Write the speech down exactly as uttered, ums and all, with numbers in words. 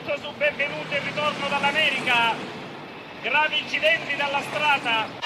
giusto su benvenuto e ritorno dall'America. Gravi incidenti dalla strada.